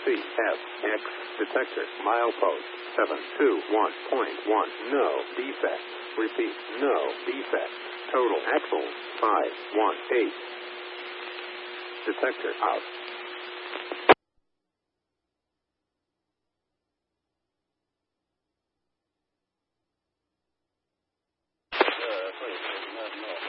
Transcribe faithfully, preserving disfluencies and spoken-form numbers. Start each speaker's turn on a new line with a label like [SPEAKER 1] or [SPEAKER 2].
[SPEAKER 1] C F X detector milepost seven two one point one. No defect. Repeat, no defect. Total axle five one eight. Detector out.
[SPEAKER 2] Uh, please, no, no.